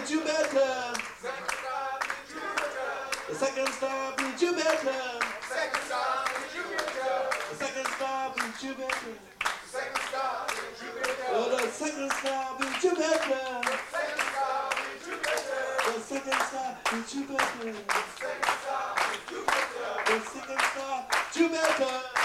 in Jupiter. The second stop in Jupiter. Second stop in Jupiter. The second stop in Jupiter. Second stop in Jupiter. Oh, the second stop in Jupiter. Second stop in Jupiter. The second stop in Jupiter. Second stop in Jupiter. The second stop, Jupiter.